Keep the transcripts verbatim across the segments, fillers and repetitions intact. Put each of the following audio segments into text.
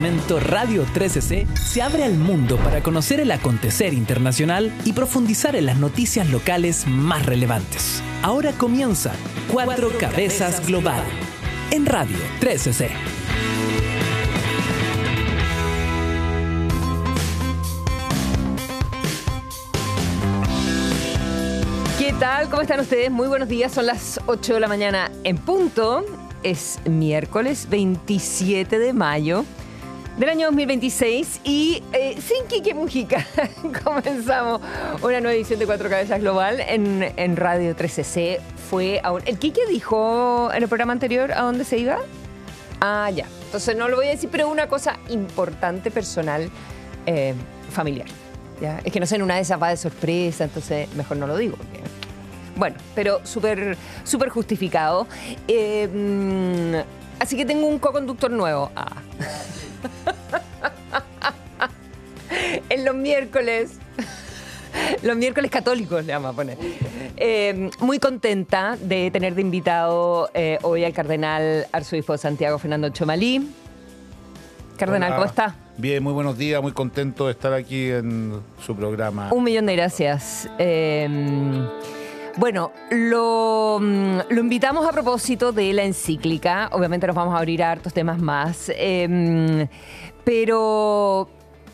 Radio trece C se abre al mundo para conocer el acontecer internacional y profundizar en las noticias locales más relevantes. Ahora comienza Cuatro Cabezas Global en Radio trece C. ¿Qué tal? ¿Cómo están ustedes? Muy buenos días. Son las ocho de la mañana en punto. Es miércoles veintisiete de mayo del año dos mil veintiséis y eh, sin Quique Mujica comenzamos una nueva edición de Cuatro Cabezas Global en, en Radio trece C. Fue a un... ¿El Quique dijo en el programa anterior a dónde se iba? Ah, ya. Entonces no lo voy a decir, pero una cosa importante, personal, eh, familiar. ¿Ya? Es que no sé, en una de esas va de sorpresa, entonces mejor no lo digo. Porque... Bueno, pero súper súper justificado. Eh, mm, así que tengo un co-conductor nuevo. Ah. En los miércoles, los miércoles católicos le vamos a poner. Eh, muy contenta de tener de invitado eh, hoy al cardenal arzobispo de Santiago, Fernando Chomalí. Cardenal, hola. ¿Cómo está? Bien, muy buenos días, muy contento de estar aquí en su programa. Un millón de gracias. Eh, Bueno, lo, lo invitamos a propósito de la encíclica. Obviamente nos vamos a abrir a hartos temas más. Eh, pero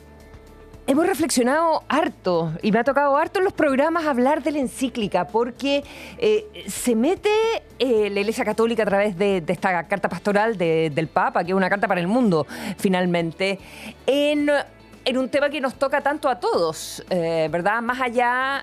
hemos reflexionado harto y me ha tocado harto en los programas hablar de la encíclica porque eh, se mete eh, la Iglesia Católica a través de, de esta carta pastoral de, del Papa, que es una carta para el mundo, finalmente, en... en un tema que nos toca tanto a todos, eh, ¿verdad? Más allá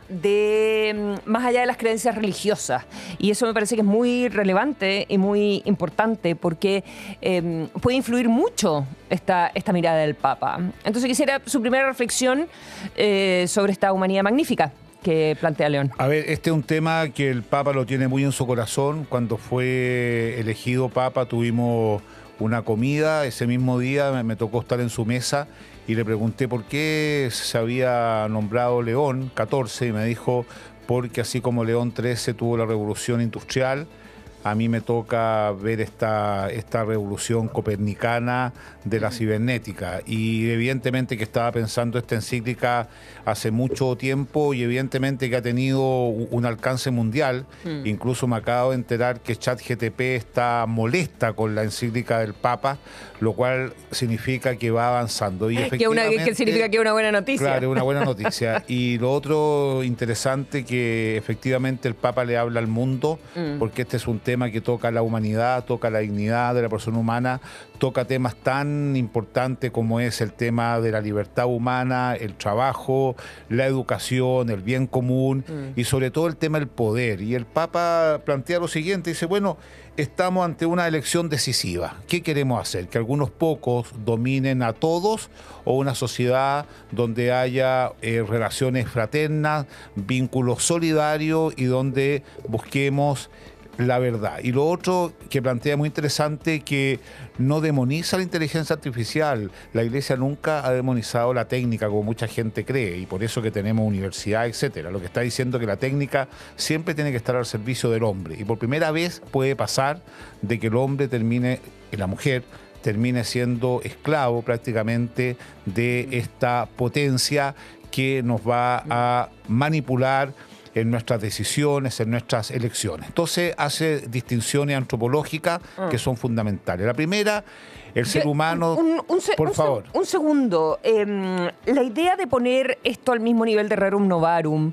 de, más allá de las creencias religiosas. Y eso me parece que es muy relevante y muy importante porque eh, puede influir mucho esta, esta mirada del Papa. Entonces quisiera su primera reflexión eh, sobre esta humanidad magnífica que plantea León. A ver, este es un tema que el Papa lo tiene muy en su corazón. Cuando fue elegido Papa tuvimos una comida. Ese mismo día me, me tocó estar en su mesa y le pregunté por qué se había nombrado León catorce y me dijo, porque así como León trece tuvo la revolución industrial, a mí me toca ver esta, esta revolución copernicana de la cibernética. Y evidentemente que estaba pensando esta encíclica hace mucho tiempo y evidentemente que ha tenido un alcance mundial. Mm. Incluso me acabo de enterar que ChatGPT está molesta con la encíclica del Papa, lo cual significa que va avanzando. Y efectivamente, que, una, que significa que es una buena noticia. Claro, es una buena noticia. Y lo otro interesante que efectivamente el Papa le habla al mundo, mm. porque este es un tema que toca la humanidad, toca la dignidad de la persona humana, toca temas tan importantes como es el tema de la libertad humana, el trabajo, la educación, el bien común mm. y sobre todo el tema del poder. Y el Papa plantea lo siguiente, dice, bueno, estamos ante una elección decisiva. ¿Qué queremos hacer? ¿Que algunos pocos dominen a todos o una sociedad donde haya eh, relaciones fraternas, vínculos solidarios y donde busquemos la verdad? Y lo otro que plantea muy interesante, que no demoniza la inteligencia artificial. La Iglesia nunca ha demonizado la técnica como mucha gente cree y por eso que tenemos universidad, etcétera. Lo que está diciendo que la técnica siempre tiene que estar al servicio del hombre y por primera vez puede pasar de que el hombre termine, y la mujer termine siendo esclavo prácticamente de esta potencia que nos va a manipular en nuestras decisiones, en nuestras elecciones. Entonces hace distinciones antropológicas mm. que son fundamentales. La primera, el ser humano... Un, un, un se, por un favor. Se, un segundo. Eh, la idea de poner esto al mismo nivel de Rerum Novarum,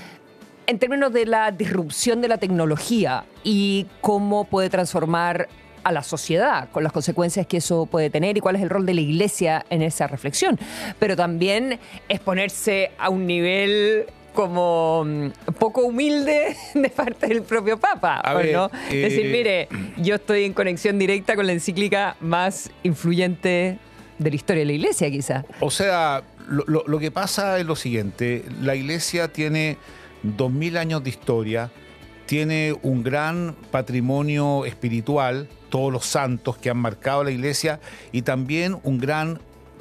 en términos de la disrupción de la tecnología y cómo puede transformar a la sociedad, con las consecuencias que eso puede tener y cuál es el rol de la Iglesia en esa reflexión. Pero también es ponerse a un nivel como poco humilde de parte del propio Papa, ¿o no? Eh, Decir, mire, yo estoy en conexión directa con la encíclica más influyente de la historia de la Iglesia, quizá. O sea, lo, lo, lo que pasa es lo siguiente, la Iglesia tiene dos mil años de historia, tiene un gran patrimonio espiritual, todos los santos que han marcado la Iglesia, y también un gran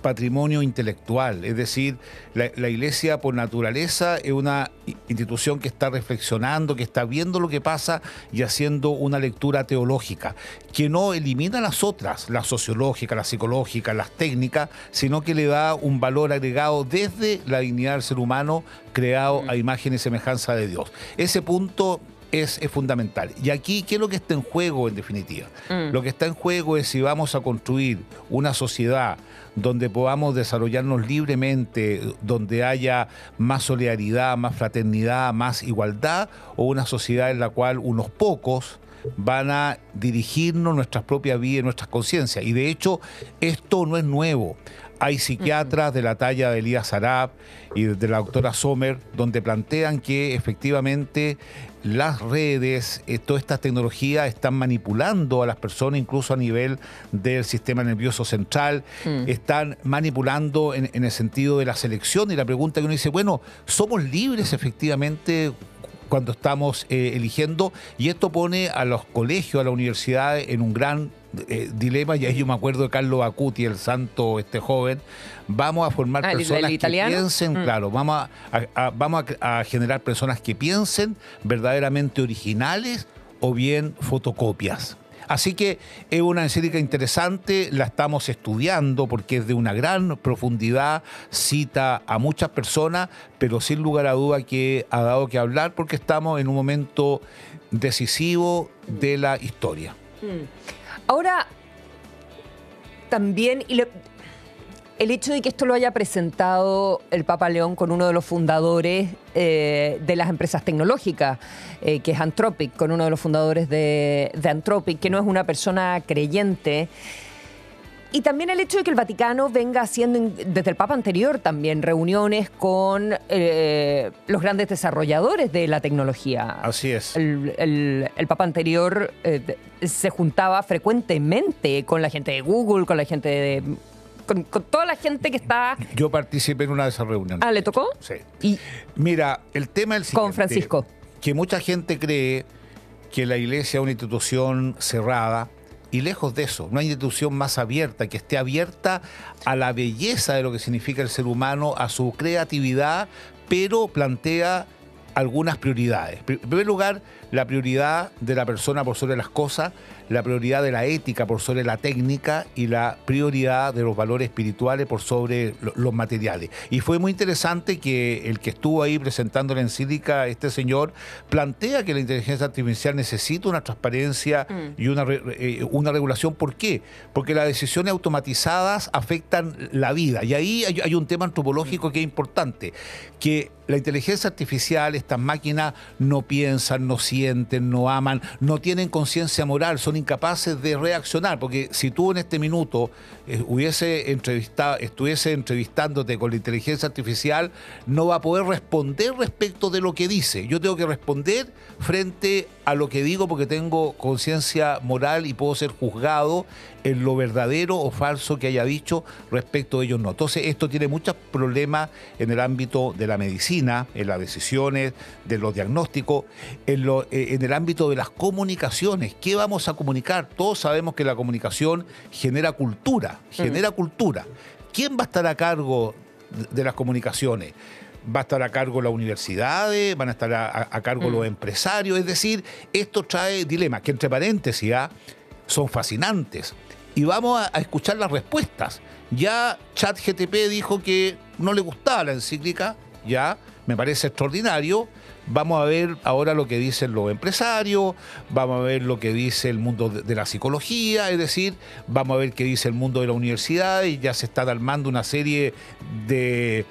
patrimonio intelectual. Es decir, la, la Iglesia por naturaleza es una institución que está reflexionando, que está viendo lo que pasa y haciendo una lectura teológica, que no elimina las otras, la sociológica, la psicológica, las técnicas, sino que le da un valor agregado desde la dignidad del ser humano creado a imagen y semejanza de Dios. Ese punto Es, es fundamental. Y aquí, ¿qué es lo que está en juego en definitiva? Mm. Lo que está en juego es si vamos a construir una sociedad donde podamos desarrollarnos libremente, donde haya más solidaridad, más fraternidad, más igualdad, o una sociedad en la cual unos pocos van a dirigirnos nuestras propias vidas, nuestras conciencias. Y de hecho, esto no es nuevo. Hay psiquiatras de la talla de Elías Arab y de la doctora Sommer, donde plantean que efectivamente las redes, eh, todas estas tecnologías están manipulando a las personas, incluso a nivel del sistema nervioso central, mm. están manipulando en, en el sentido de la selección. Y la pregunta que uno dice, bueno, ¿somos libres efectivamente cuando estamos eh, eligiendo? Y esto pone a los colegios, a las universidades en un gran eh, dilema. Y ahí yo me acuerdo de Carlo Acuti, el santo este joven. Vamos a formar ah, personas que piensen, mm. claro, vamos, a, a, vamos a, a generar personas que piensen verdaderamente originales o bien fotocopias. Así que es una encíclica interesante, la estamos estudiando porque es de una gran profundidad, cita a muchas personas, pero sin lugar a duda que ha dado que hablar porque estamos en un momento decisivo de la historia. Ahora, también... Y le... El hecho de que esto lo haya presentado el Papa León con uno de los fundadores eh, de las empresas tecnológicas, eh, que es Anthropic, con uno de los fundadores de, de Anthropic, que no es una persona creyente. Y también el hecho de que el Vaticano venga haciendo, desde el Papa anterior también, reuniones con eh, los grandes desarrolladores de la tecnología. Así es. El, el, el Papa anterior eh, se juntaba frecuentemente con la gente de Google, con la gente de... Con, con toda la gente que está... Yo participé en una de esas reuniones. Ah, ¿le tocó? Sí. Y mira, el tema es el siguiente. Con Francisco. Que mucha gente cree que la Iglesia es una institución cerrada, y lejos de eso, no hay institución más abierta, que esté abierta a la belleza de lo que significa el ser humano, a su creatividad, pero plantea algunas prioridades. En primer lugar, la prioridad de la persona por sobre las cosas, la prioridad de la ética por sobre la técnica y la prioridad de los valores espirituales por sobre los materiales. Y fue muy interesante que el que estuvo ahí presentando la encíclica, este señor, plantea que la inteligencia artificial necesita una transparencia mm. y una, eh, una regulación. ¿Por qué? Porque las decisiones automatizadas afectan la vida. Y ahí hay, hay un tema antropológico que es importante, que la inteligencia artificial, estas máquinas no piensan, no sienten, no aman, no tienen conciencia moral, son incapaces de reaccionar, porque si tú en este minuto eh, hubiese entrevistado, estuviese entrevistándote con la inteligencia artificial, no va a poder responder respecto de lo que dice. Yo tengo que responder frente a lo que digo porque tengo conciencia moral y puedo ser juzgado en lo verdadero o falso que haya dicho, respecto de ellos no. Entonces esto tiene muchos problemas en el ámbito de la medicina, en las decisiones, de los diagnósticos, en, lo, eh, en el ámbito de las comunicaciones. ¿Qué vamos a comunicar? Todos sabemos que la comunicación genera cultura, genera mm. cultura. ¿Quién va a estar a cargo de las comunicaciones? Va a estar a cargo las universidades, van a estar a, a cargo mm. los empresarios. Es decir, esto trae dilemas que, entre paréntesis, ¿ya? son fascinantes. Y vamos a, a escuchar las respuestas. Ya ChatGPT dijo que no le gustaba la encíclica, ya, me parece extraordinario. Vamos a ver ahora lo que dicen los empresarios, vamos a ver lo que dice el mundo de, de la psicología, es decir, vamos a ver qué dice el mundo de la universidad, y ya se está armando una serie de,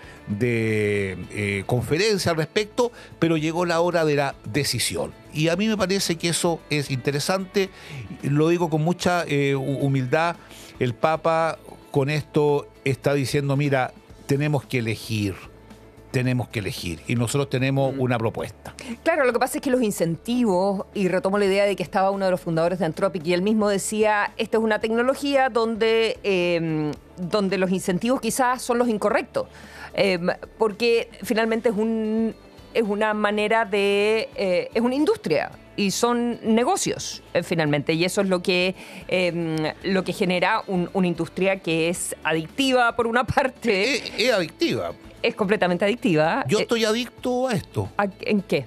de eh, conferencias al respecto, pero llegó la hora de la decisión. Y a mí me parece que eso es interesante, lo digo con mucha eh, humildad. El Papa con esto está diciendo, mira, tenemos que elegir. Tenemos que elegir y nosotros tenemos una propuesta. Claro, lo que pasa es que los incentivos, y retomo la idea de que estaba uno de los fundadores de Anthropic y él mismo decía, esta es una tecnología donde, eh, donde los incentivos quizás son los incorrectos, eh, porque finalmente es un... es una manera de... Eh, es una industria. y son negocios eh, finalmente, y eso es lo que, eh, lo que genera un, una industria que es adictiva por una parte. Es, es adictiva. Es completamente adictiva. Yo estoy adicto a esto. ¿A, ¿En qué?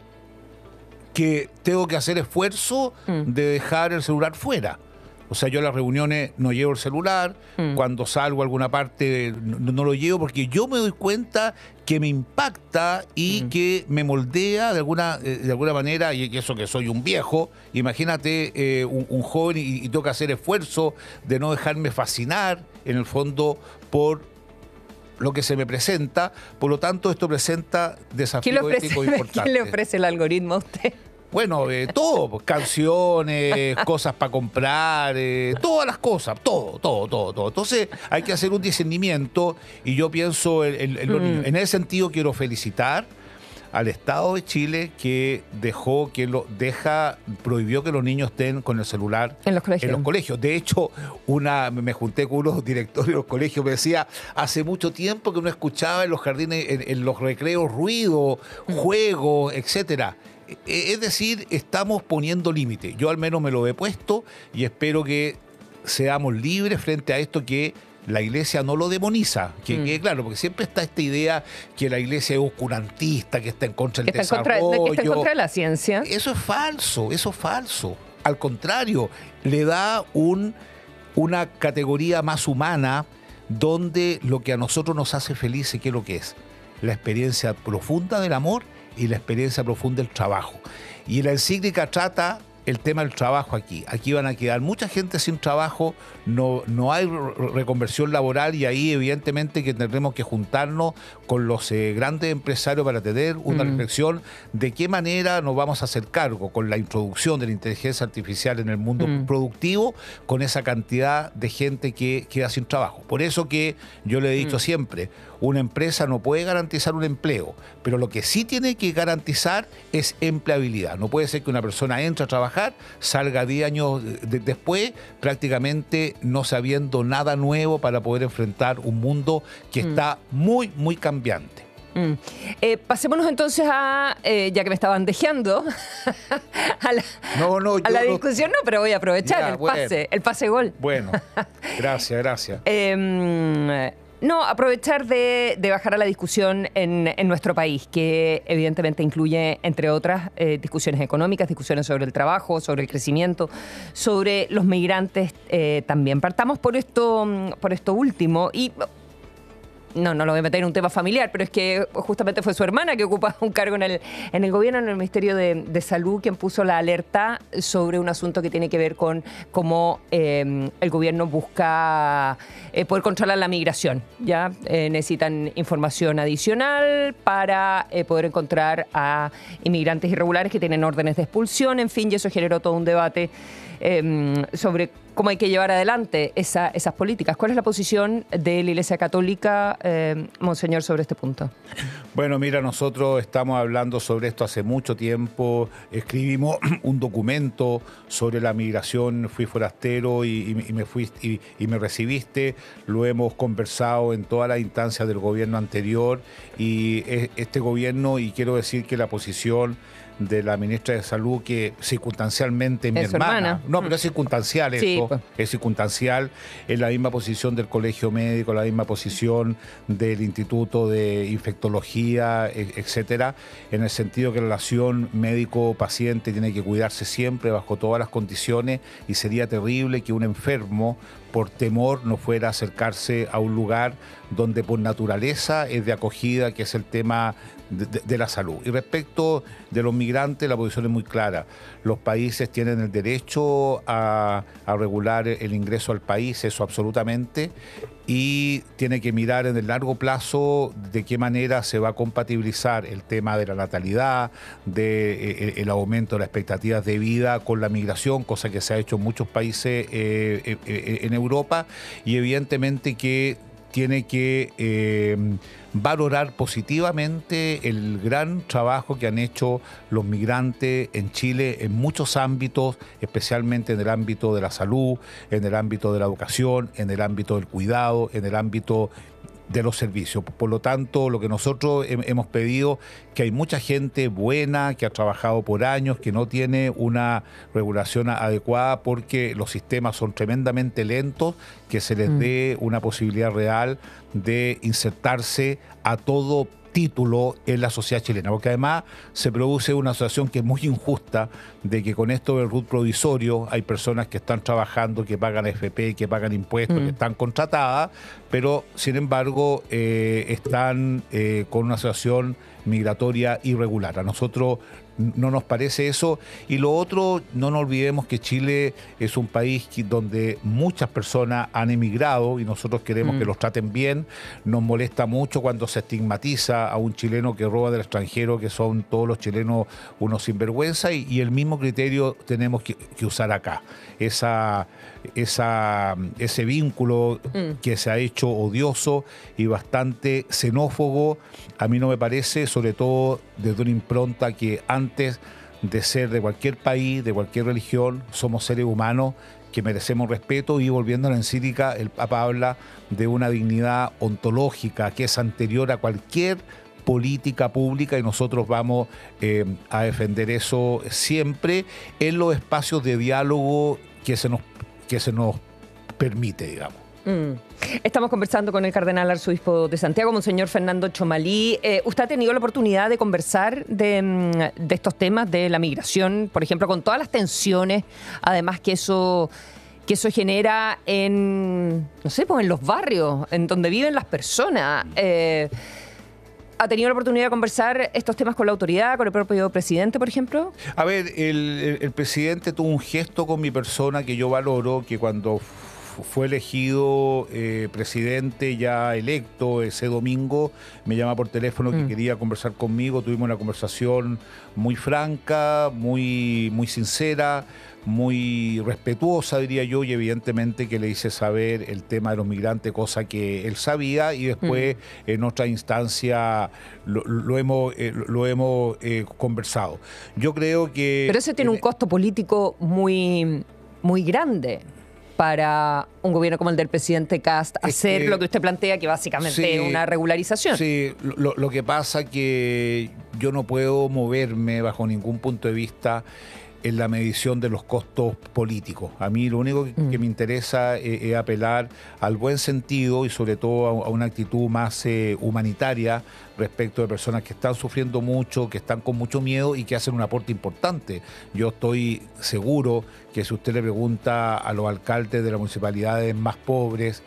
Que tengo que hacer esfuerzo mm. de dejar el celular fuera. O sea, yo a las reuniones no llevo el celular, mm. cuando salgo a alguna parte no, no lo llevo porque yo me doy cuenta que me impacta y mm. que me moldea de alguna, de alguna manera, y eso que soy un viejo, imagínate eh, un, un joven y, y tengo que hacer esfuerzo de no dejarme fascinar, en el fondo, por lo que se me presenta. Por lo tanto, esto presenta desafíos éticos importantes. ¿Quién le ofrece el algoritmo a usted? Bueno, eh, todo, pues, canciones, cosas para comprar, eh, todas las cosas, todo, todo, todo, todo. Entonces hay que hacer un discernimiento y yo pienso en, en, en los niños. Mm. En ese sentido quiero felicitar al Estado de Chile que dejó, que lo deja, prohibió que los niños estén con el celular en los colegios. En los colegios. De hecho, una, me junté con unos directores de los colegios, me decía, hace mucho tiempo que no escuchaba en los jardines, en, en los recreos, ruido, mm. juegos, etcétera. Es decir, estamos poniendo límite. Yo al menos me lo he puesto y espero que seamos libres frente a esto, que la iglesia no lo demoniza. Que, mm. que claro, porque siempre está esta idea que la iglesia es oscurantista, que está en contra del desarrollo. Contra, que está en contra de la ciencia. Eso es falso, eso es falso. Al contrario, le da un, una categoría más humana donde lo que a nosotros nos hace felices, ¿qué es lo que es? La experiencia profunda del amor y la experiencia profunda del trabajo. Y la encíclica trata el tema del trabajo aquí. Aquí van a quedar mucha gente sin trabajo, no, no hay reconversión laboral y ahí evidentemente que tendremos que juntarnos con los eh, grandes empresarios para tener una mm. reflexión de qué manera nos vamos a hacer cargo con la introducción de la inteligencia artificial en el mundo mm. productivo, con esa cantidad de gente que queda sin trabajo. Por eso que yo le he dicho mm. siempre, una empresa no puede garantizar un empleo, pero lo que sí tiene que garantizar es empleabilidad. No puede ser que una persona entre a trabajar, salga diez años de, después, prácticamente no sabiendo nada nuevo para poder enfrentar un mundo que mm. está muy, muy cambiante. Mm. Eh, pasémonos entonces a, eh, ya que me estaban dejando, a la, no, no, a la no, discusión, no, pero voy a aprovechar ya, el bueno, pase, el pase gol. Bueno, gracias, gracias. eh, No, aprovechar de, de bajar a la discusión en, en nuestro país, que evidentemente incluye, entre otras, eh, discusiones económicas, discusiones sobre el trabajo, sobre el crecimiento, sobre los migrantes eh, también. Partamos por esto, por esto último y... No, no lo voy a meter en un tema familiar, pero es que justamente fue su hermana que ocupa un cargo en el, en el gobierno, en el Ministerio de, de Salud, quien puso la alerta sobre un asunto que tiene que ver con cómo eh, el gobierno busca eh, poder controlar la migración. ¿Ya? Eh, necesitan información adicional para eh, poder encontrar a inmigrantes irregulares que tienen órdenes de expulsión, en fin, y eso generó todo un debate eh, sobre cómo hay que llevar adelante esa, esas políticas. ¿Cuál es la posición de la Iglesia Católica, eh, Monseñor, sobre este punto? Bueno, mira, nosotros estamos hablando sobre esto hace mucho tiempo. Escribimos un documento sobre la migración. Fui forastero y, y, y, me, fui, y, y me recibiste. Lo hemos conversado en todas las instancias del gobierno anterior. Y este gobierno, y quiero decir que la posición de la ministra de Salud, que circunstancialmente mi hermana, hermana, no, pero es circunstancial eso, sí, pues. es circunstancial, es la misma posición del Colegio Médico, la misma posición del Instituto de Infectología, etcétera, en el sentido que la relación médico-paciente tiene que cuidarse siempre bajo todas las condiciones, y sería terrible que un enfermo por temor no fuera a acercarse a un lugar donde por naturaleza es de acogida, que es el tema de, de, de la salud. Y respecto de los migrantes, la posición es muy clara. Los países tienen el derecho a, a regular el ingreso al país, eso absolutamente, y tiene que mirar en el largo plazo de qué manera se va a compatibilizar el tema de la natalidad, de, eh, el aumento de las expectativas de vida con la migración, cosa que se ha hecho en muchos países eh, eh, en Europa, y evidentemente que tiene que eh, valorar positivamente el gran trabajo que han hecho los migrantes en Chile en muchos ámbitos, especialmente en el ámbito de la salud, en el ámbito de la educación, en el ámbito del cuidado, en el ámbito de los servicios. Por lo tanto, lo que nosotros he, hemos pedido, que hay mucha gente buena, que ha trabajado por años, que no tiene una regulación adecuada porque los sistemas son tremendamente lentos, que se les mm. dé una posibilidad real de insertarse a todo título en la sociedad chilena, porque además se produce una situación que es muy injusta, de que con esto del R U T provisorio hay personas que están trabajando, que pagan F P, que pagan impuestos, mm. que están contratadas, pero sin embargo eh, están eh, con una situación migratoria irregular. A nosotros no nos parece eso. Y lo otro, no nos olvidemos que Chile es un país donde muchas personas han emigrado y nosotros queremos mm. que los traten bien. Nos molesta mucho cuando se estigmatiza a un chileno que roba del extranjero, que son todos los chilenos unos sinvergüenza, y, y el mismo criterio tenemos que, que usar acá. Esa, esa, ese vínculo mm. que se ha hecho odioso y bastante xenófobo, a mí no me parece, sobre todo desde una impronta que antes de ser de cualquier país, de cualquier religión, somos seres humanos que merecemos respeto. Y volviendo a la encíclica, el Papa habla de una dignidad ontológica que es anterior a cualquier política pública, y nosotros vamos eh, a defender eso siempre en los espacios de diálogo que se nos, que se nos permite, digamos. Mm. Estamos conversando con el cardenal arzobispo de Santiago, Monseñor Fernando Chomalí. Eh, ¿Usted ha tenido la oportunidad de conversar de, de estos temas de la migración, por ejemplo, con todas las tensiones, además que eso, que eso genera en, no sé, pues en los barrios, en donde viven las personas? Eh, ¿Ha tenido la oportunidad de conversar estos temas con la autoridad, con el propio presidente, por ejemplo? A ver, el, el, el presidente tuvo un gesto con mi persona que yo valoro, que cuando fue elegido eh, presidente ya electo ese domingo, me llama por teléfono que mm. quería conversar conmigo. Tuvimos una conversación muy franca, muy, muy sincera, muy respetuosa, diría yo, y evidentemente que le hice saber el tema de los migrantes, cosa que él sabía, y después mm. en otra instancia lo, lo hemos, eh, lo hemos eh, conversado. Yo creo que... Pero ese tiene un costo político muy, muy grande para un gobierno como el del presidente Kast hacer que, lo que usted plantea, que básicamente sí, es una regularización. Sí, lo, lo que pasa es que yo no puedo moverme bajo ningún punto de vista en la medición de los costos políticos. A mí lo único que, mm. que me interesa es, es apelar al buen sentido y sobre todo a, a una actitud más eh, humanitaria respecto de personas que están sufriendo mucho, que están con mucho miedo y que hacen un aporte importante. Yo estoy seguro que si usted le pregunta a los alcaldes de las municipalidades más pobres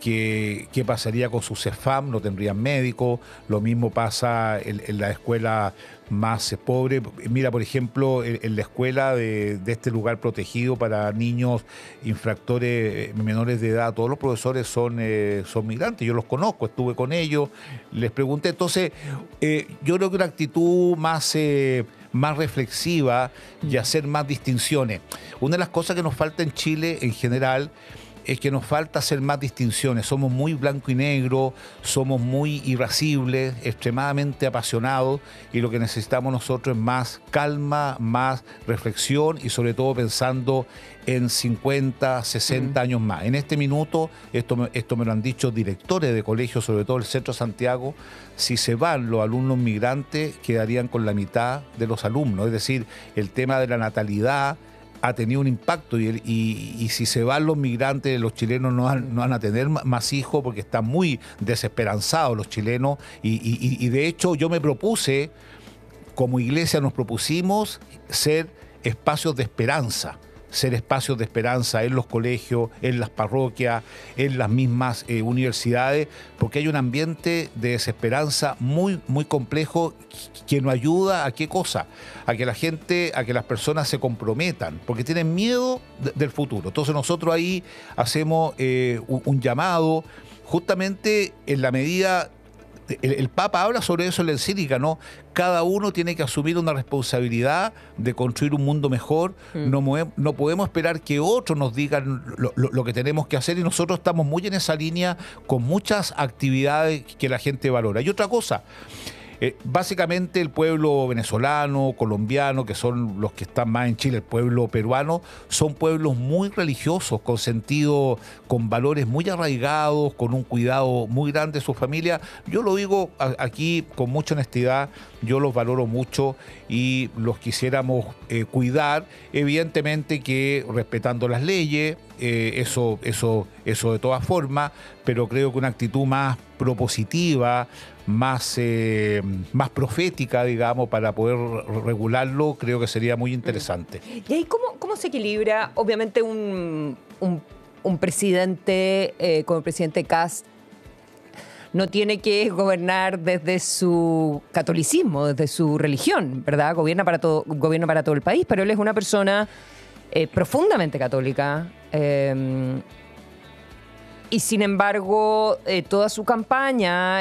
qué pasaría con su CEFAM, no tendrían médico. Lo mismo pasa en, en la escuela más pobre. Mira, por ejemplo, en, en la escuela de, de este lugar protegido para niños infractores menores de edad, todos los profesores son, eh, son migrantes. Yo los conozco, estuve con ellos, les pregunté. Entonces, eh, yo creo que una actitud más... Eh, más reflexiva y hacer más distinciones. Una de las cosas que nos falta en Chile en general es que nos falta hacer más distinciones. Somos muy blanco y negro, somos muy irascibles, extremadamente apasionados, y lo que necesitamos nosotros es más calma, más reflexión y sobre todo pensando en cincuenta, sesenta uh-huh. años más. En este minuto, esto, esto me lo han dicho directores de colegios, sobre todo el centro de Santiago, si se van los alumnos migrantes, quedarían con la mitad de los alumnos. Es decir, el tema de la natalidad ha tenido un impacto y, y, y si se van los migrantes, los chilenos no van, no van a tener más hijos porque están muy desesperanzados los chilenos y, y, y de hecho yo me propuse, como iglesia nos propusimos ser espacios de esperanza, ser espacios de esperanza en los colegios, en las parroquias, en las mismas eh, universidades, porque hay un ambiente de desesperanza muy, muy complejo que nos ayuda a qué cosa, a que la gente, a que las personas se comprometan, porque tienen miedo de, del futuro. Entonces nosotros ahí hacemos eh, un, un llamado, justamente en la medida... El, el Papa habla sobre eso en la encíclica, ¿no? Cada uno tiene que asumir una responsabilidad de construir un mundo mejor. Mm. No, no podemos esperar que otros nos digan lo, lo, lo que tenemos que hacer, y nosotros estamos muy en esa línea con muchas actividades que la gente valora. Y otra cosa, Eh, básicamente el pueblo venezolano, colombiano, que son los que están más en Chile, el pueblo peruano, son pueblos muy religiosos, con sentido, con valores muy arraigados, con un cuidado muy grande de su familia. Yo lo digo a, aquí con mucha honestidad, yo los valoro mucho y los quisiéramos eh, cuidar, evidentemente que respetando las leyes, eh, eso, eso, eso de todas formas, pero creo que una actitud más propositiva, más, eh, más profética, digamos, para poder regularlo, creo que sería muy interesante. ¿Y ahí cómo, cómo se equilibra, obviamente, un, un, un presidente eh, como el presidente Kast no tiene que gobernar desde su catolicismo, desde su religión, ¿verdad? Gobierna para todo, gobierna para todo el país, pero él es una persona eh, profundamente católica. Eh, y sin embargo, eh, toda su campaña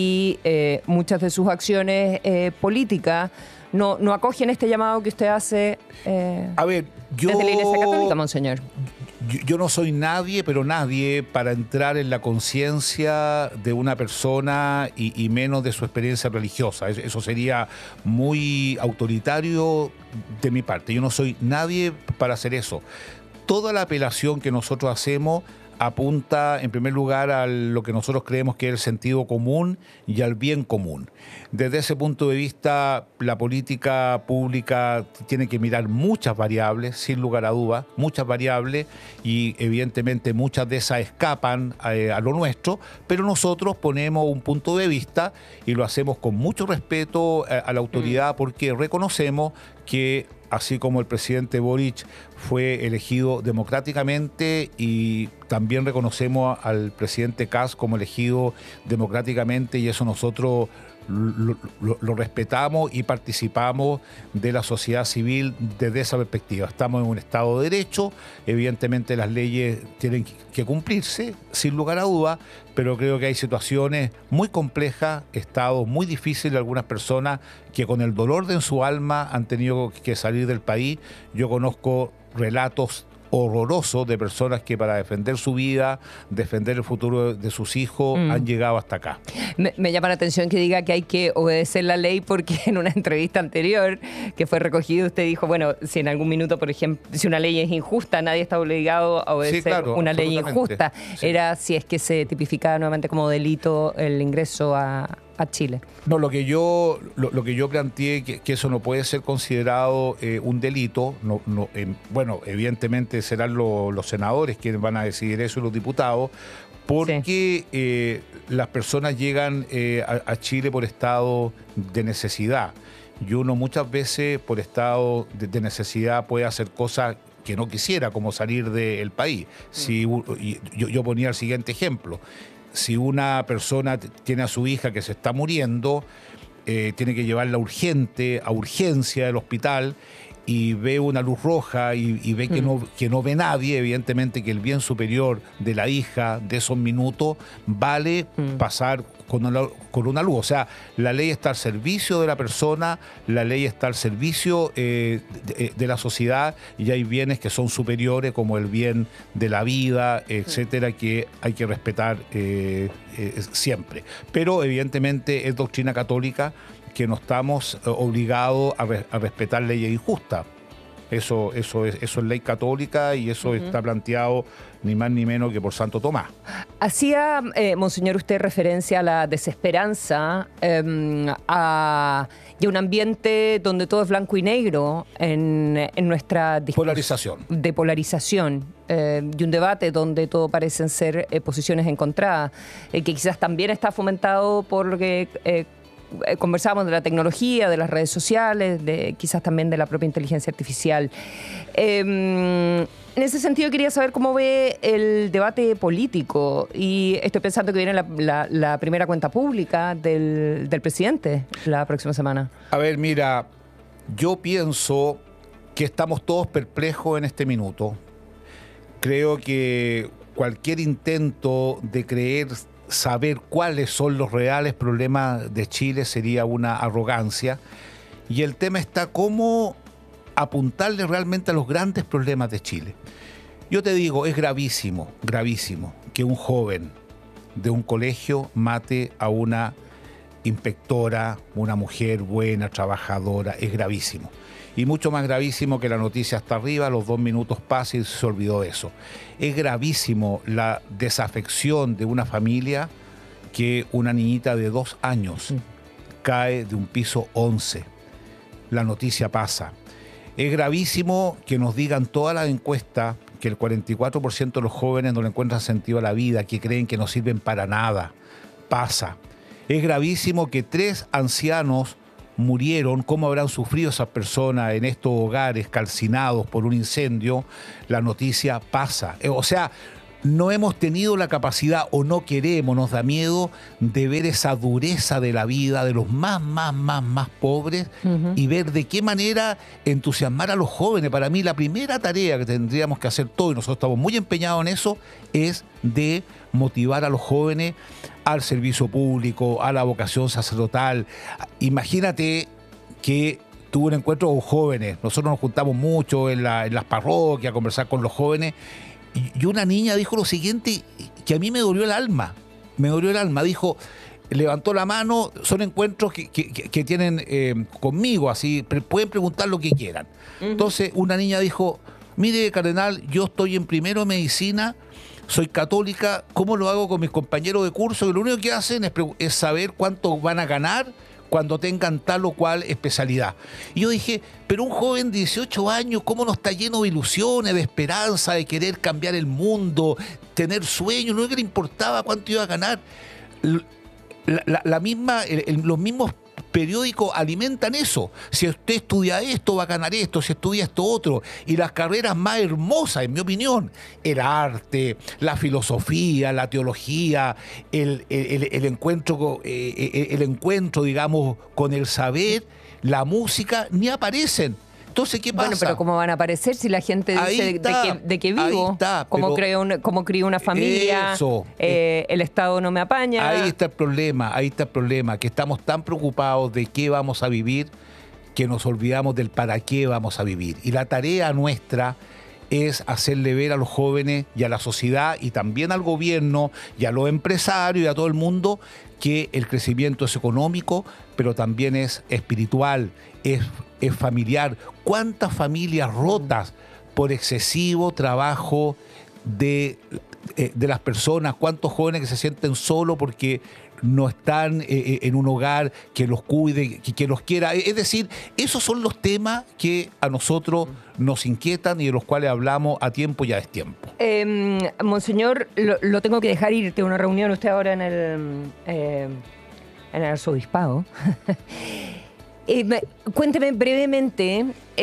y eh, muchas de sus acciones eh, políticas no, no acogen este llamado que usted hace eh, A ver, yo... desde la Iglesia Católica, monseñor. Yo, yo no soy nadie, pero nadie para entrar en la conciencia de una persona y, y menos de su experiencia religiosa. Eso, eso sería muy autoritario de mi parte. Yo no soy nadie para hacer eso. Toda la apelación que nosotros hacemos apunta en primer lugar a lo que nosotros creemos que es el sentido común y al bien común. Desde ese punto de vista, la política pública tiene que mirar muchas variables, sin lugar a dudas, muchas variables, y evidentemente muchas de esas escapan a, a lo nuestro, pero nosotros ponemos un punto de vista y lo hacemos con mucho respeto a, a la autoridad, porque reconocemos que así como el presidente Boric fue elegido democráticamente, y también reconocemos al presidente Kast como elegido democráticamente, y eso nosotros lo, lo, lo respetamos y participamos de la sociedad civil desde esa perspectiva. Estamos en un Estado de Derecho, evidentemente las leyes tienen que cumplirse, sin lugar a dudas, pero creo que hay situaciones muy complejas, estados muy difíciles de algunas personas que con el dolor de en su alma han tenido que salir del país. Yo conozco relatos horrorosos de personas que para defender su vida, defender el futuro de sus hijos, mm. han llegado hasta acá. Me, me llama la atención que diga que hay que obedecer la ley, porque en una entrevista anterior que fue recogida usted dijo, bueno, si en algún minuto, por ejemplo, si una ley es injusta, nadie está obligado a obedecer sí, claro, una ley injusta. Sí. Era si es que se tipificaba nuevamente como delito el ingreso a... a Chile. No, lo que yo lo, lo que yo planteé que, que eso no puede ser considerado eh, un delito. No, no, eh, bueno, evidentemente serán lo, los senadores quienes van a decidir eso y los diputados, porque sí. eh, las personas llegan eh, a, a Chile por estado de necesidad, y uno muchas veces por estado de, de necesidad puede hacer cosas que no quisiera, como salir del país. Si, yo, yo ponía el siguiente ejemplo. Si una persona tiene a su hija que se está muriendo, eh, tiene que llevarla urgente, a urgencia del hospital, y ve una luz roja y, y ve que, mm. no, que no ve nadie, evidentemente que el bien superior de la hija de esos minutos vale mm. pasar con una, con una luz. O sea, la ley está al servicio de la persona, la ley está al servicio eh, de, de la sociedad, y hay bienes que son superiores, como el bien de la vida, etcétera, que hay que respetar eh, eh, siempre. Pero evidentemente es doctrina católica que no estamos obligados a, re, a respetar leyes injustas. Eso, eso, es, eso es ley católica, y eso uh-huh. está planteado ni más ni menos que por Santo Tomás. Hacía, eh, monseñor, usted referencia a la desesperanza, eh, a, y a un ambiente donde todo es blanco y negro en, en nuestra discusión. Polarización. De polarización. Eh, y un debate donde todo parecen ser eh, posiciones encontradas, eh, que quizás también está fomentado por... Eh, eh, conversábamos de la tecnología, de las redes sociales, de quizás también de la propia inteligencia artificial. Eh, en ese sentido quería saber cómo ve el debate político, y estoy pensando que viene la, la, la primera cuenta pública del, del presidente la próxima semana. A ver, mira, yo pienso que estamos todos perplejos en este minuto. Creo que cualquier intento de creer saber cuáles son los reales problemas de Chile sería una arrogancia, y el tema está cómo apuntarle realmente a los grandes problemas de Chile. Yo te digo, es gravísimo, gravísimo que un joven de un colegio mate a una inspectora, una mujer buena, trabajadora, es gravísimo. Y mucho más gravísimo que la noticia hasta arriba, los dos minutos pasan y se olvidó eso. Es gravísimo la desafección de una familia que una niñita de dos años cae de un piso once. La noticia pasa. Es gravísimo que nos digan todas las encuestas que el cuarenta y cuatro por ciento de los jóvenes no le encuentran sentido a la vida, que creen que no sirven para nada. Pasa. Es gravísimo que tres ancianos murieron. ¿Cómo habrán sufrido esas personas en estos hogares calcinados por un incendio? La noticia pasa. O sea, no hemos tenido la capacidad o no queremos, nos da miedo de ver esa dureza de la vida de los más, más, más, más pobres uh-huh. y ver de qué manera entusiasmar a los jóvenes. Para mí la primera tarea que tendríamos que hacer todos, y nosotros estamos muy empeñados en eso, es de motivar a los jóvenes al servicio público, a la vocación sacerdotal. Imagínate que tuve un encuentro con jóvenes, nosotros nos juntamos mucho en, la, en las parroquias a conversar con los jóvenes. Y una niña dijo lo siguiente, que a mí me dolió el alma, me dolió el alma, dijo, levantó la mano, son encuentros que, que, que tienen eh, conmigo, así, pueden preguntar lo que quieran. Uh-huh. Entonces una niña dijo, mire cardenal, yo estoy en primero de medicina, soy católica, ¿cómo lo hago con mis compañeros de curso? Que lo único que hacen es, es saber cuánto van a ganar cuando tengan tal o cual especialidad. Y yo dije, pero un joven de dieciocho años, ¿cómo no está lleno de ilusiones, de esperanza, de querer cambiar el mundo, tener sueños? Lo único que le importaba cuánto iba a ganar. La, la, la misma, el, el, los mismos periódicos alimentan eso. Si usted estudia esto, va a ganar esto, si estudia esto otro. Y las carreras más hermosas, en mi opinión, el arte, la filosofía, la teología, el, el, el, el encuentro, eh, el encuentro, digamos, con el saber, la música, ni aparecen. Entonces, ¿qué pasa? Bueno, pero ¿cómo van a aparecer si la gente dice está, de, que, de que vivo? Está, ¿Cómo creo una, cómo crío una familia? Eso, eh, el Estado no me apaña. Ahí está el problema, ahí está el problema, que estamos tan preocupados de qué vamos a vivir que nos olvidamos del para qué vamos a vivir. Y la tarea nuestra es hacerle ver a los jóvenes y a la sociedad y también al gobierno y a los empresarios y a todo el mundo que el crecimiento es económico, pero también es espiritual, es, es familiar. ¿Cuántas familias rotas por excesivo trabajo de, de las personas? ¿Cuántos jóvenes que se sienten solos porque no están eh, en un hogar que los cuide, que, que los quiera? Es decir, esos son los temas que a nosotros nos inquietan y de los cuales hablamos a tiempo y a destiempo. Eh, Monseñor, lo, lo tengo que dejar ir, tengo una reunión usted ahora en el, eh, en el arzobispado. eh, me, cuénteme brevemente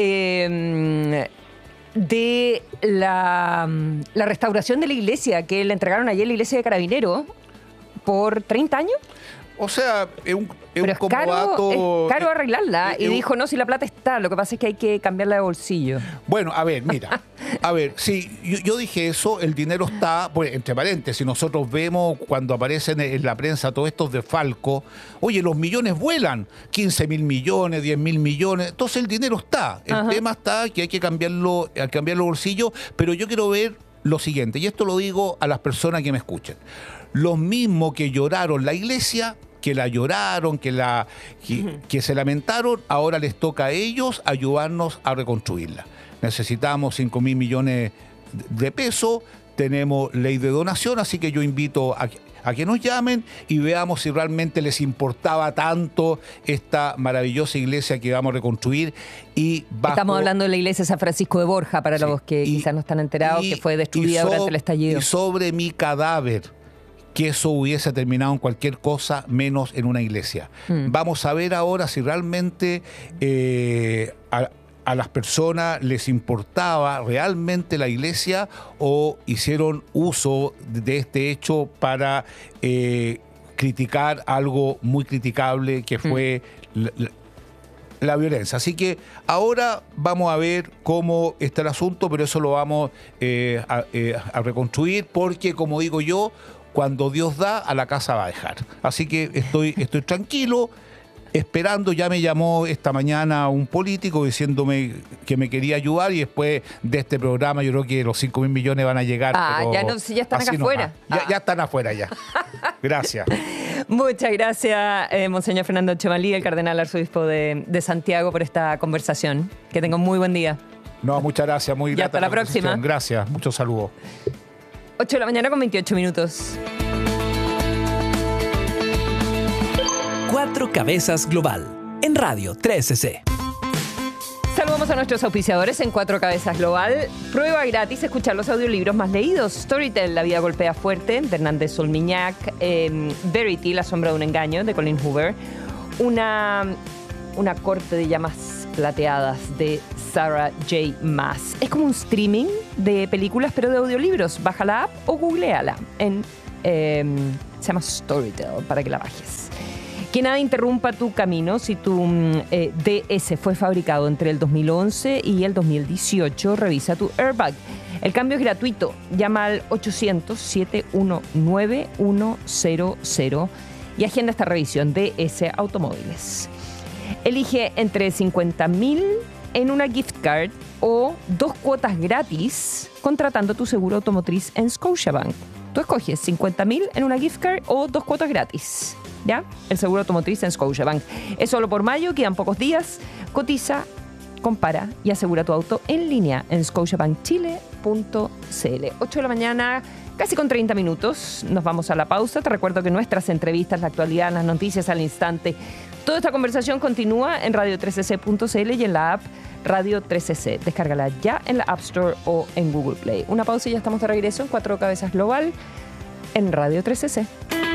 eh, de la, la restauración de la iglesia que le entregaron ayer la iglesia de Carabineros por treinta años. O sea, es un, es Pero un es caro, comodato, es caro arreglarla. es, y es dijo, no, si la plata está, lo que pasa es que hay que cambiarla de bolsillo. Bueno, a ver, mira. A ver, sí, yo, yo dije eso, el dinero está, pues, entre paréntesis, nosotros vemos cuando aparecen en la prensa todos estos de Falco, oye, los millones vuelan, quince mil millones, diez mil millones, entonces el dinero está. El Ajá. tema está que hay que cambiarlo, hay que cambiar los bolsillos, pero yo quiero ver lo siguiente, y esto lo digo a las personas que me escuchen. Los mismos que lloraron la iglesia, que la lloraron, que, la, que, que se lamentaron, ahora les toca a ellos ayudarnos a reconstruirla. Necesitamos cinco mil millones de pesos, tenemos ley de donación, así que yo invito a, a que nos llamen y veamos si realmente les importaba tanto esta maravillosa iglesia que vamos a reconstruir. Y bajo, Estamos hablando de la iglesia de San Francisco de Borja, para sí, los que y, quizás no están enterados, y, que fue destruida so, durante el estallido. Y sobre mi cadáver, que eso hubiese terminado en cualquier cosa menos en una iglesia. Mm. Vamos a ver ahora si realmente eh, a, a las personas les importaba realmente la iglesia o hicieron uso de este hecho para eh, criticar algo muy criticable que fue mm. la, la, la violencia. Así que ahora vamos a ver cómo está el asunto, pero eso lo vamos eh, a, eh, a reconstruir porque, como digo yo, cuando Dios da, a la casa va a dejar. Así que estoy, estoy tranquilo, esperando. Ya me llamó esta mañana un político diciéndome que me quería ayudar y después de este programa yo creo que los cinco mil millones van a llegar. Ah, ya, no, ya están acá afuera. Ya, ah. ya están afuera ya. Gracias. Muchas gracias, eh, Monseñor Fernando Chemalí, el cardenal arzobispo de, de Santiago, por esta conversación. Que tenga un muy buen día. No, muchas gracias, muy Y grata hasta la próxima. Gracias, muchos saludos. ocho de la mañana con veintiocho minutos. Cuatro Cabezas Global, en Radio trece C. Saludamos a nuestros auspiciadores en Cuatro Cabezas Global. Prueba gratis escuchar los audiolibros más leídos. Storytel, La vida golpea fuerte, de Hernández Solmiñac. Eh, Verity, La sombra de un engaño, de Colin Hoover. Una, una corte de llamas plateadas, de Sarah J. Maas. Es como un streaming de películas, pero de audiolibros. Baja la app o googleala. En, eh, se llama Storytel, para que la bajes. Que nada interrumpa tu camino si tu eh, D S fue fabricado entre el dos mil once y el dos mil dieciocho. Revisa tu airbag. El cambio es gratuito. Llama al ochocientos, siete uno nueve, uno cero cero y agenda esta revisión. D S Automóviles. Elige entre cincuenta mil en una gift card o dos cuotas gratis contratando tu seguro automotriz en Scotiabank. Tú escoges cincuenta mil en una gift card o dos cuotas gratis. ¿Ya? El seguro automotriz en Scotiabank. Es solo por mayo, quedan pocos días. Cotiza, compara y asegura tu auto en línea en scotiabank chile punto c l. ocho de la mañana, casi con treinta minutos. Nos vamos a la pausa. Te recuerdo que nuestras entrevistas, la actualidad, las noticias al instante, toda esta conversación continúa en radio trece c punto c l y en la app Radio trece C. Descárgala ya en la App Store o en Google Play. Una pausa y ya estamos de regreso en Cuatro Cabezas Global en Radio trece C.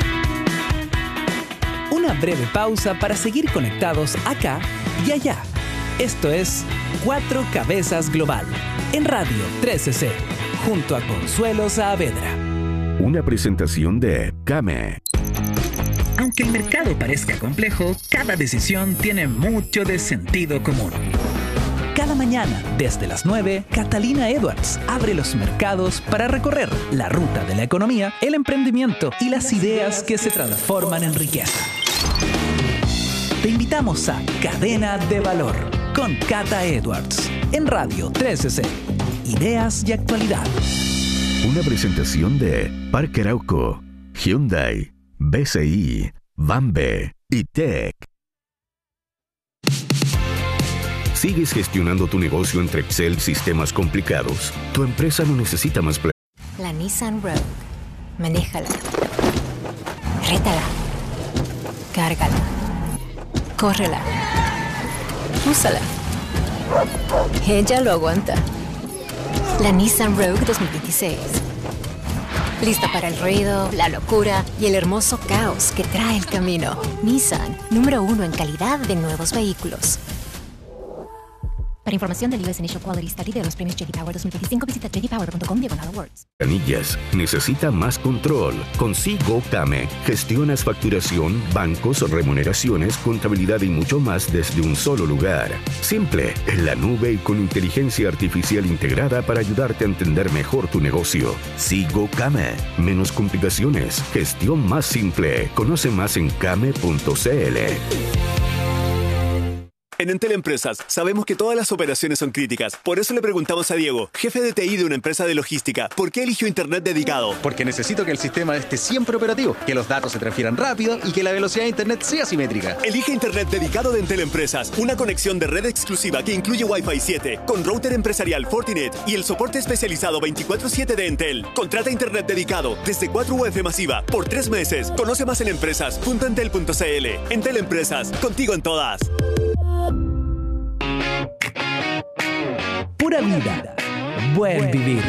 Una breve pausa para seguir conectados acá y allá. Esto es Cuatro Cabezas Global, en Radio trece C, junto a Consuelo Saavedra. Una presentación de Came. Aunque el mercado parezca complejo, cada decisión tiene mucho de sentido común. Cada mañana, desde las nueve, Catalina Edwards abre los mercados para recorrer la ruta de la economía, el emprendimiento y las ideas que se transforman en riqueza. Te invitamos a Cadena de Valor con Cata Edwards en Radio trece C. Ideas y actualidad. Una presentación de Parque Arauco, Hyundai, B C I, Bambe y Tech. ¿Sigues gestionando tu negocio entre Excel, sistemas complicados? Tu empresa no necesita más plan. La Nissan Rogue. Manéjala. Rétala. Cárgala. Córrela. Úsala. Ella lo aguanta. La Nissan Rogue dos mil veintiséis. Lista para el ruido, la locura y el hermoso caos que trae el camino. Nissan, número uno en calidad de nuevos vehículos. Para información del U S Initial Quality Study de los premios J D Power dos mil veinticinco, visita j d power punto com diagonal awards. Anillas. Necesita más control. Consigo Came. Gestionas facturación, bancos, remuneraciones, contabilidad y mucho más desde un solo lugar. Simple, en la nube y con inteligencia artificial integrada para ayudarte a entender mejor tu negocio. Sigo Came. Menos complicaciones. Gestión más simple. Conoce más en came punto c l. En Entel Empresas sabemos que todas las operaciones son críticas. Por eso le preguntamos a Diego, jefe de T I de una empresa de logística, ¿por qué eligió Internet dedicado? Porque necesito que el sistema esté siempre operativo, que los datos se transfieran rápido y que la velocidad de Internet sea simétrica. Elige Internet dedicado de Entel Empresas, una conexión de red exclusiva que incluye Wi-Fi siete, con router empresarial Fortinet y el soporte especializado veinticuatro siete de Entel. Contrata Internet dedicado desde cuatro U F masiva por tres meses. Conoce más en empresas punto entel punto c l. Entel Empresas, contigo en todas. Pura vida, buen vivir.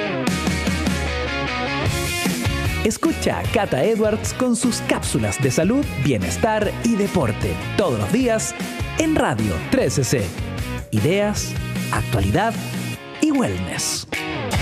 Escucha a Cata Edwards con sus cápsulas de salud, bienestar y deporte todos los días en Radio trece C. Ideas, actualidad y wellness.